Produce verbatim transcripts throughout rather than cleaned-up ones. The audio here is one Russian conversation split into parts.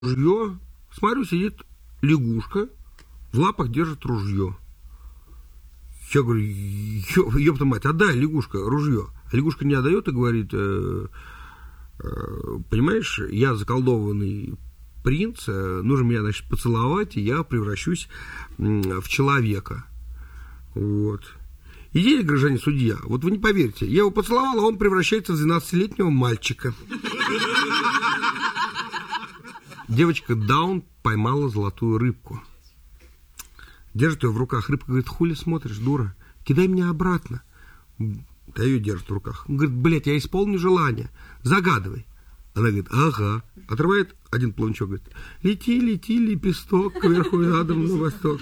ружье, смотрю, сидит лягушка, в лапах держит ружье. Я говорю, ёпта мать, отдай, лягушка, ружье. А лягушка не отдает и говорит, э, э, понимаешь, я заколдованный принц, э, нужно меня, значит, поцеловать, и я превращусь э, в человека. Вот. Идея, гражданин судья, вот вы не поверите, я его поцеловал, а он превращается в двенадцатилетнего мальчика. Девочка Даун поймала золотую рыбку. Держит ее в руках. Рыбка говорит, хули смотришь, дура? Кидай меня обратно. Да ее держит в руках. Он говорит, блядь, я исполню желание. Загадывай. Она говорит, ага. Отрывает один плавничок, говорит, лети, лети, лепесток, кверху задом на восток.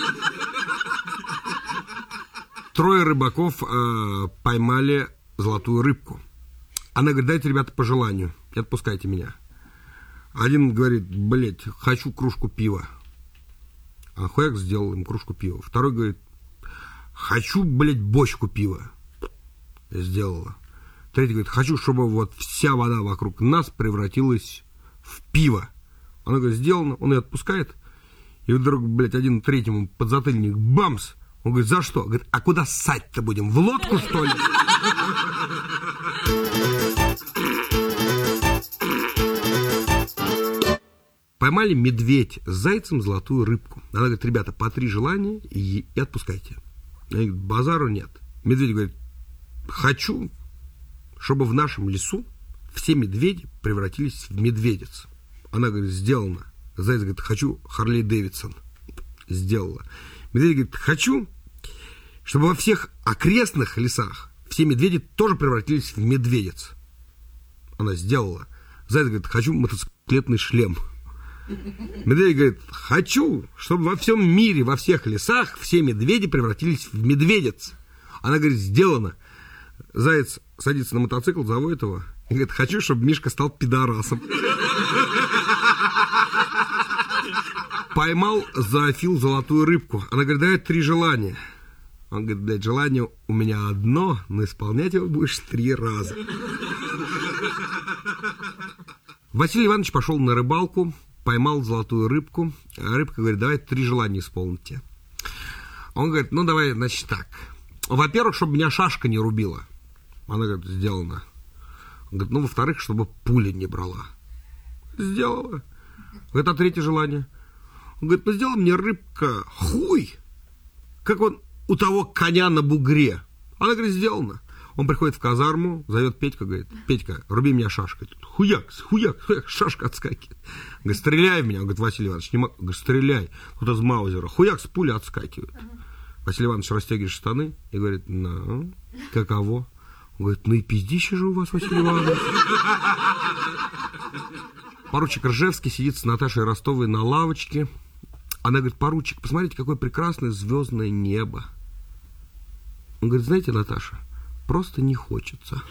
Трое рыбаков э, поймали золотую рыбку. Она говорит, дайте, ребята, по желанию. И отпускайте меня. Один говорит, блядь, хочу кружку пива. А хуяк сделал им кружку пива. Второй говорит, хочу, блядь, бочку пива. Сделала. Третий говорит, хочу, чтобы вот вся вода вокруг нас превратилась в пиво. Она говорит, сделано. Он ее отпускает. И вдруг, блядь, один третьему подзатыльник, бамс. Он говорит, за что? Говорит, а куда ссать-то будем? В лодку, что ли? Поймали медведь с зайцем золотую рыбку. Она говорит, ребята, по три желания и, и отпускайте. Она говорит, базару нет. Медведь говорит, хочу, чтобы в нашем лесу все медведи превратились в медведиц. Она говорит, сделано. Заяц говорит, хочу Харлей Дэвидсон. Сделала. Медведь говорит, хочу, чтобы во всех окрестных лесах все медведи тоже превратились в медведиц. Она сделала. Заяц говорит, хочу мотоциклетный шлем. Медведь говорит, хочу, чтобы во всем мире, во всех лесах все медведи превратились в медведиц. Она говорит, сделано. Заяц садится на мотоцикл, заводит его и говорит, хочу, чтобы Мишка стал пидорасом. Поймал зоофил золотую рыбку. Она говорит, дай три желания. Он говорит, блядь, желание у меня одно, но исполнять его будешь три раза. Василий Иванович пошел на рыбалку, поймал золотую рыбку. А рыбка говорит, давай три желания исполните. Он говорит, ну давай, значит, так. Во-первых, чтобы меня шашка не рубила. Она говорит, сделано. Он говорит, ну, во-вторых, чтобы пуля не брала. Сделала. Говорит, а третье желание? Он говорит, ну сделай мне рыбка хуй, как он у того коня на бугре. Она говорит, сделано. Он приходит в казарму, зовет Петька, говорит, Петька, руби меня шашкой. Тут хуяк, хуяк, хуяк, шашка отскакивает. Говорит, стреляй в меня. Он говорит, Василий Иванович, не могу. Говорит, стреляй. Тут из маузера. Хуяк, с пули отскакивает. Василий Иванович растягивает штаны и говорит, ну, каково? Он говорит, ну и пиздище же у вас, Василий Иванович. Поручик Ржевский сидит с Наташей Ростовой на лавочке. Она говорит, поручик, посмотрите, какое прекрасное звездное небо. Он говорит, знаете, Наташа, просто не хочется.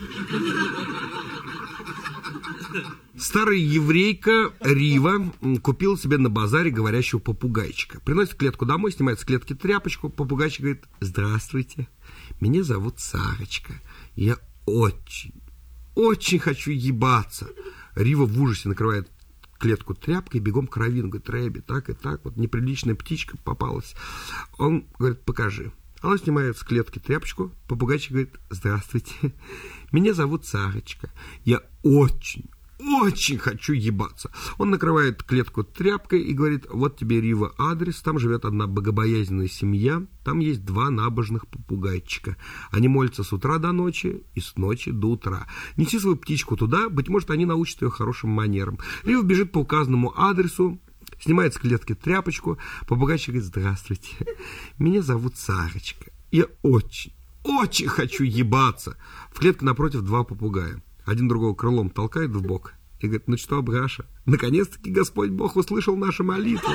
Старая еврейка Рива купила себе на базаре говорящего попугайчика. Приносит клетку домой, снимает с клетки тряпочку. Попугайчик говорит, здравствуйте, меня зовут Сарочка. Я очень, очень хочу ебаться. Рива в ужасе накрывает клетку тряпкой и бегом к раввину. Говорит, Рэби, так и так, вот неприличная птичка попалась. Он говорит, покажи. Она снимает с клетки тряпочку. Попугайчик говорит, здравствуйте, меня зовут Сарочка. Я очень, очень хочу ебаться. Он накрывает клетку тряпкой и говорит, вот тебе, Рива, адрес. Там живет одна богобоязненная семья. Там есть два набожных попугайчика. Они молятся с утра до ночи и с ночи до утра. Неси свою птичку туда, быть может, они научат ее хорошим манерам. Рива бежит по указанному адресу, снимает с клетки тряпочку. Попугайчик говорит, здравствуйте, меня зовут Сарочка. Я очень, очень хочу ебаться. В клетке напротив два попугая. Один другого крылом толкает в бок и говорит, ну что, Браша, наконец-таки Господь Бог услышал наши молитвы.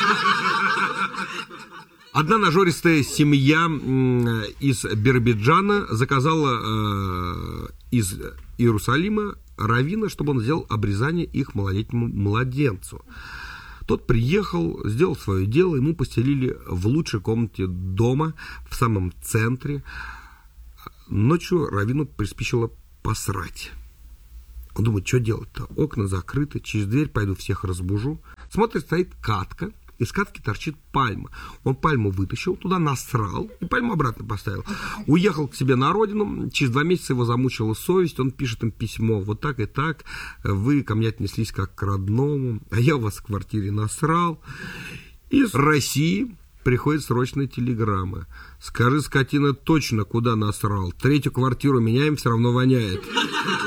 Одна нажористая семья из Биробиджана заказала э, из Иерусалима раввина, чтобы он сделал обрезание их малолетнему младенцу. Тот приехал, сделал свое дело, ему постелили в лучшей комнате дома, в самом центре. Ночью раввину приспичило посрать. Он думает, что делать-то? Окна закрыты, через дверь пойду всех разбужу. Смотрит, стоит катка, из катки торчит пальма. Он пальму вытащил, туда насрал и пальму обратно поставил. Уехал к себе на родину, через два месяца его замучила совесть, он пишет им письмо, вот так и так, вы ко мне отнеслись как к родному, а я у вас в квартире насрал. Из России приходит срочная телеграмма. Скажи, скотина, точно куда насрал. Третью квартиру меняем, все равно воняет.